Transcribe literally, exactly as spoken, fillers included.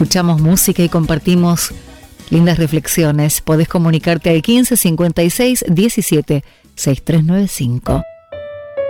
escuchamos música y compartimos lindas reflexiones. Podés comunicarte al quince cincuenta y seis diecisiete sesenta y tres noventa y cinco.